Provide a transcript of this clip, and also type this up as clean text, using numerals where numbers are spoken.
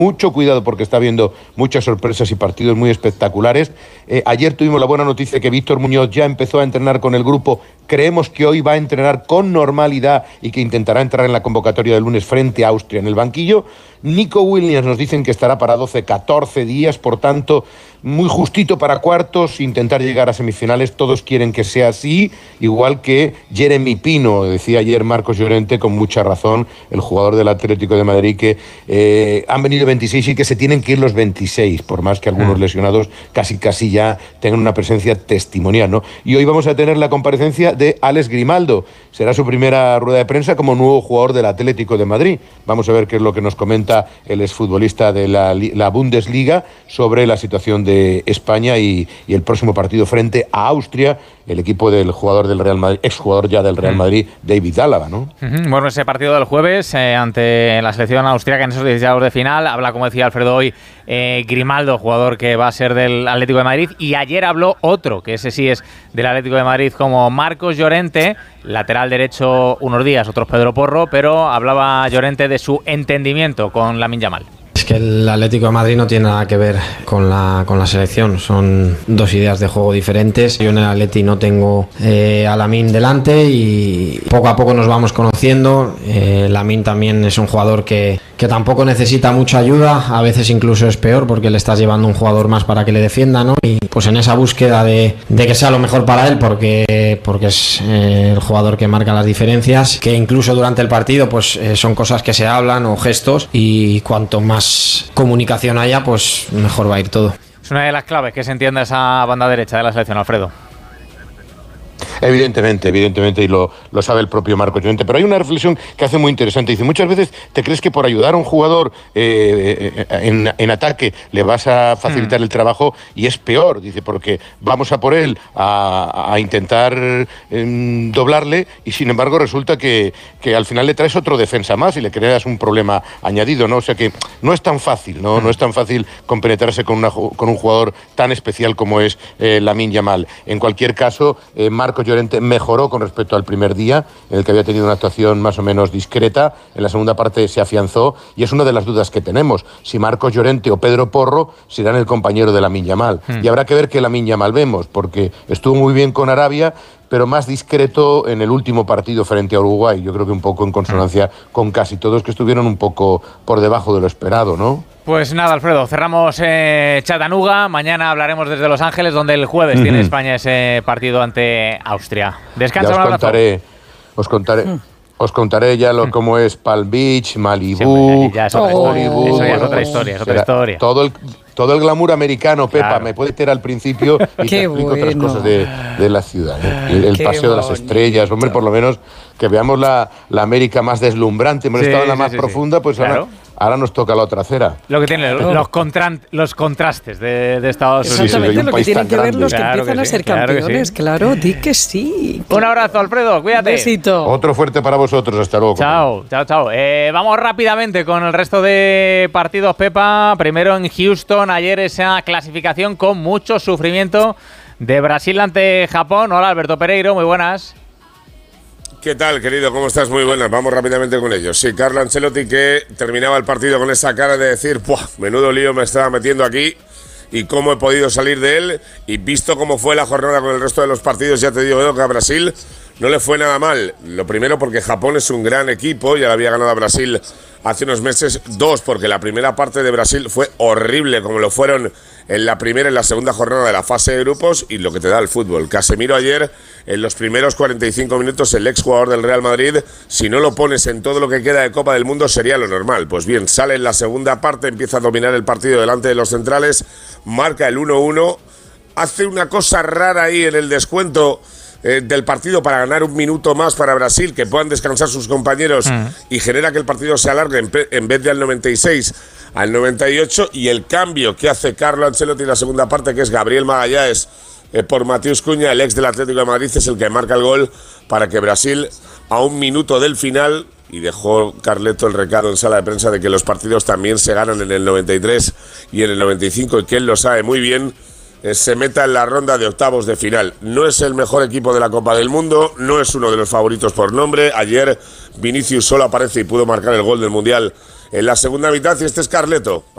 mucho cuidado porque está habiendo muchas sorpresas y partidos muy espectaculares. Ayer tuvimos la buena noticia que Víctor Muñoz ya empezó a entrenar con el grupo. Creemos que hoy va a entrenar con normalidad y que intentará entrar en la convocatoria del lunes frente a Austria en el banquillo. Nico Williams nos dicen que estará para 12-14 días, por tanto, muy justito para cuartos, intentar llegar a semifinales. Todos quieren que sea así, igual que Jeremy Pino, decía ayer Marcos Llorente con mucha razón, el jugador del Atlético de Madrid, que han venido 26 y que se tienen que ir los 26, por más que algunos lesionados casi ya tengan una presencia testimonial, ¿no? Y hoy vamos a tener la comparecencia de Alex Grimaldo. Será su primera rueda de prensa como nuevo jugador del Atlético de Madrid. Vamos a ver qué es lo que nos comenta el exfutbolista de la Bundesliga sobre la situación de España y el próximo partido frente a Austria, el equipo del jugador del Real Madrid, exjugador ya del Real Madrid, David Álava, ¿no? Bueno, ese partido del jueves ante la selección austríaca en esos 16avos de final, habla, como decía Alfredo hoy, Grimaldo, jugador que va a ser del Atlético de Madrid, y ayer habló otro, que ese sí es del Atlético de Madrid, como Marcos Llorente, lateral derecho unos días, otros Pedro Porro, pero hablaba Llorente de su entendimiento con Lamine Yamal. Es que el Atlético de Madrid no tiene nada que ver con la selección, son dos ideas de juego diferentes. Yo en el Atleti no tengo a Lamine delante y poco a poco nos vamos conociendo. Lamine también es un jugador que tampoco necesita mucha ayuda, a veces incluso es peor porque le estás llevando un jugador más para que le defienda, ¿no? Y pues en esa búsqueda de que sea lo mejor para él, porque es el jugador que marca las diferencias, que incluso durante el partido pues son cosas que se hablan o gestos, y cuanto más comunicación haya, pues mejor va a ir todo. Es una de las claves que se entienda esa banda derecha de la selección, Alfredo. Evidentemente, y lo sabe el propio Marcos Llorente, pero hay una reflexión que hace muy interesante. Dice, muchas veces te crees que por ayudar a un jugador en ataque le vas a facilitar el trabajo, y es peor, dice, porque vamos a por él a intentar doblarle, y sin embargo resulta que al final le traes otro defensa más y le creas un problema añadido, ¿no? O sea que no es tan fácil, ¿no? No es tan fácil compenetrarse con un jugador tan especial como es Lamine Yamal. En cualquier caso, Marcos Llorente mejoró con respecto al primer día, en el que había tenido una actuación más o menos discreta. En la segunda parte se afianzó, y es una de las dudas que tenemos, si Marcos Llorente o Pedro Porro serán el compañero de Lamine Yamal. Y habrá que ver qué Lamine Yamal vemos, porque estuvo muy bien con Arabia, pero más discreto en el último partido frente a Uruguay. Yo creo que un poco en consonancia con casi todos, que estuvieron un poco por debajo de lo esperado, ¿no? Pues nada, Alfredo, cerramos Chattanooga. Mañana hablaremos desde Los Ángeles, donde el jueves tiene España ese partido ante Austria. Descansa, ya os contaré ya cómo es Palm Beach, Malibú. Sí, ya es otra historia. Eso ya es otra historia, Todo el glamour americano, Pepa, claro. Me puede tener al principio y te explico otras cosas de la ciudad. El paseo de las estrellas, hombre, por lo menos que veamos la América más deslumbrante. Hemos estado en la más profunda, pues claro. Ahora nos toca la otra acera. Lo que tiene los contrastes de Estados Unidos. Exactamente, lo que tienen que ver los que empiezan a ser campeones. Claro, di que sí. Un abrazo, Alfredo, cuídate. Un besito. Otro fuerte para vosotros, hasta luego. Chao. Vamos rápidamente con el resto de partidos, Pepa. Primero en Houston, ayer esa clasificación con mucho sufrimiento de Brasil ante Japón. Hola, Alberto Pereiro, muy buenas. ¿Qué tal, querido? ¿Cómo estás? Muy buenas. Vamos rápidamente con ellos. Sí, Carlo Ancelotti, que terminaba el partido con esa cara de decir, ¡buah! Menudo lío me estaba metiendo aquí y cómo he podido salir de él. Y visto cómo fue la jornada con el resto de los partidos, ya te digo que a Brasil no le fue nada mal. Lo primero porque Japón es un gran equipo, ya le había ganado a Brasil hace unos meses. Dos, porque la primera parte de Brasil fue horrible, como lo fueron en la primera y en la segunda jornada de la fase de grupos, y lo que te da el fútbol. Casemiro ayer, en los primeros 45 minutos, el exjugador del Real Madrid, si no lo pones en todo lo que queda de Copa del Mundo, sería lo normal. Pues bien, sale en la segunda parte, empieza a dominar el partido delante de los centrales, marca el 1-1, hace una cosa rara ahí en el descuento del partido para ganar un minuto más para Brasil, que puedan descansar sus compañeros, y genera que el partido se alargue en vez de al 96 al 98, y el cambio que hace Carlo Ancelotti en la segunda parte, que es Gabriel Magalhães por Matheus Cunha, el ex del Atlético de Madrid, es el que marca el gol para que Brasil, a un minuto del final, y dejó Carleto el recado en sala de prensa de que los partidos también se ganan en el 93 y en el 95, y que él lo sabe muy bien, se meta en la ronda de octavos de final. No es el mejor equipo de la Copa del Mundo, no es uno de los favoritos por nombre. Ayer Vinicius solo aparece y pudo marcar el gol del Mundial en la segunda mitad, y este es Carleto.